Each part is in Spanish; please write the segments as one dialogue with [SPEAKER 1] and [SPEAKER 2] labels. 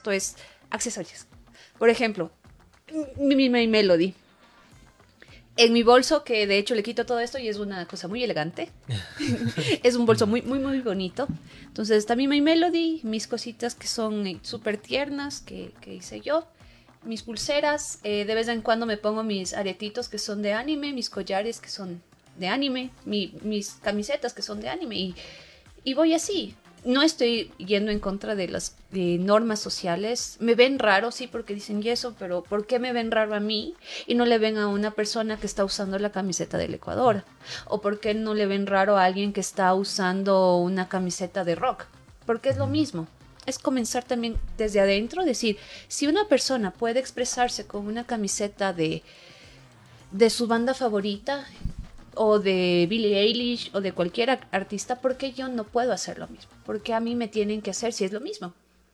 [SPEAKER 1] Esto es accesorios. Por ejemplo, mi Melody. En mi bolso, que de hecho le quito todo esto y es una cosa muy elegante. Es un bolso muy, muy, muy bonito. Entonces está mi My Melody, mis cositas que son súper tiernas, que hice yo. Mis pulseras, de vez en cuando me pongo mis aretitos que son de anime, mis collares que son de anime, mis camisetas que son de anime. Y voy así. No estoy yendo en contra de las normas sociales. Me ven raro, sí, porque dicen y eso, pero ¿por qué me ven raro a mí y no le ven a una persona que está usando la camiseta del Ecuador? ¿O por qué no le ven raro a alguien que está usando una camiseta de rock? Porque es lo mismo. Es comenzar también desde adentro, decir, si una persona puede expresarse con una camiseta de su banda favorita, o de Billie Eilish o de cualquier artista, ¿por qué yo no puedo hacer lo mismo? ¿Por qué a mí me tienen que hacer si es lo mismo?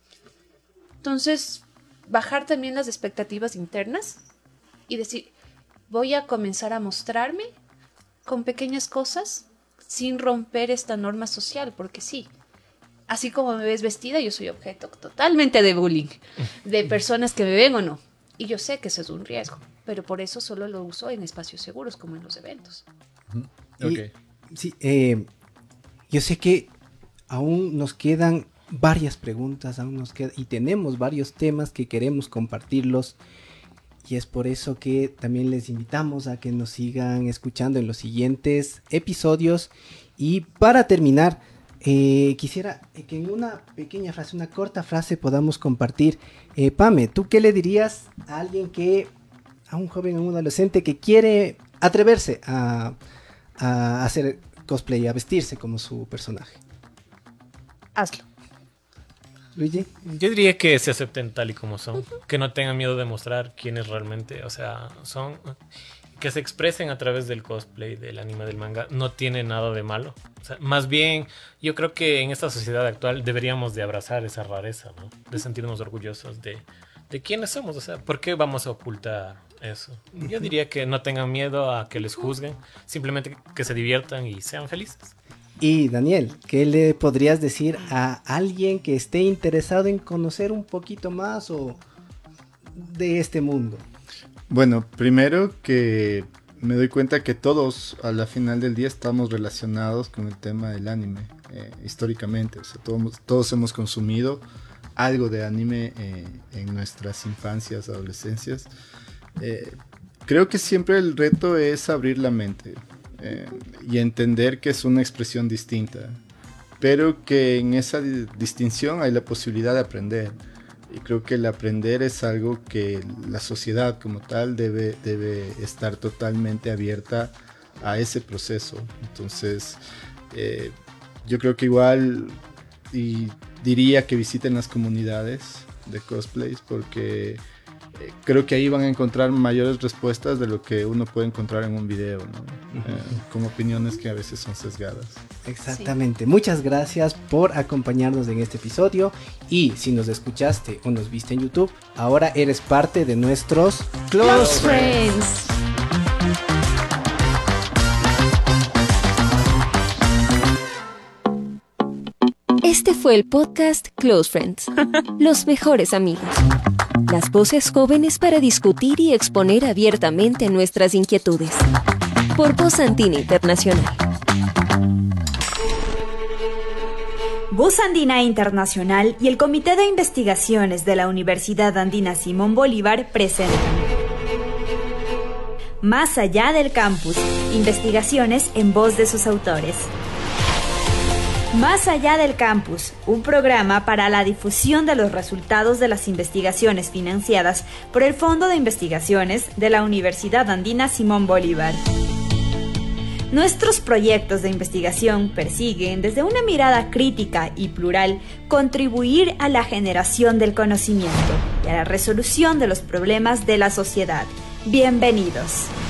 [SPEAKER 1] Entonces, bajar también las expectativas internas y decir, voy a comenzar a mostrarme con pequeñas cosas sin romper esta norma social, porque sí, así como me ves vestida, yo soy objeto totalmente de bullying, de personas que me ven o no. Y yo sé que eso es un riesgo, pero por eso solo lo uso en espacios seguros, como en los eventos.
[SPEAKER 2] Okay.
[SPEAKER 3] Sí, yo sé que aún nos quedan varias preguntas, y tenemos varios temas que queremos compartirlos, y es por eso que también les invitamos a que nos sigan escuchando en los siguientes episodios. Y para terminar, quisiera que en una pequeña frase, una corta frase podamos compartir. Pame, ¿tú qué le dirías a alguien a un joven, a un adolescente que quiere atreverse a hacer cosplay, a vestirse como su personaje?
[SPEAKER 1] Hazlo.
[SPEAKER 3] Luigi.
[SPEAKER 2] Yo diría que se acepten tal y como son, que no tengan miedo de mostrar quiénes realmente, o sea, son, que se expresen a través del cosplay, del anime, del manga, no tiene nada de malo. O sea, más bien, yo creo que en esta sociedad actual deberíamos de abrazar esa rareza, ¿no? De sentirnos orgullosos de quiénes somos, o sea, ¿por qué vamos a ocultar eso? Yo diría que no tengan miedo a que les juzguen, simplemente que se diviertan y sean felices.
[SPEAKER 3] Y Daniel, ¿qué le podrías decir a alguien que esté interesado en conocer un poquito más de este mundo?
[SPEAKER 4] Bueno, primero que me doy cuenta que todos a la final del día estamos relacionados con el tema del anime, históricamente. O sea, todos hemos consumido algo de anime en nuestras infancias, adolescencias. Creo que siempre el reto es abrir la mente y entender que es una expresión distinta, pero que en esa distinción hay la posibilidad de aprender. Y creo que el aprender es algo que la sociedad como tal debe estar totalmente abierta a ese proceso. Entonces, yo creo que igual y diría que visiten las comunidades de cosplays, porque creo que ahí van a encontrar mayores respuestas de lo que uno puede encontrar en un video, ¿no? Con opiniones que a veces son sesgadas.
[SPEAKER 3] Exactamente. Sí. Muchas gracias por acompañarnos en este episodio, y si nos escuchaste o nos viste en YouTube, ahora eres parte de nuestros Close Friends.
[SPEAKER 5] Este fue el podcast Close Friends, los mejores amigos. Las voces jóvenes para discutir y exponer abiertamente nuestras inquietudes. Por Voz Andina Internacional.
[SPEAKER 6] Voz Andina Internacional y el Comité de Investigaciones de la Universidad Andina Simón Bolívar presentan Más allá del campus, investigaciones en voz de sus autores. Más allá del campus, un programa para la difusión de los resultados de las investigaciones financiadas por el Fondo de Investigaciones de la Universidad Andina Simón Bolívar. Nuestros proyectos de investigación persiguen, desde una mirada crítica y plural, contribuir a la generación del conocimiento y a la resolución de los problemas de la sociedad. Bienvenidos.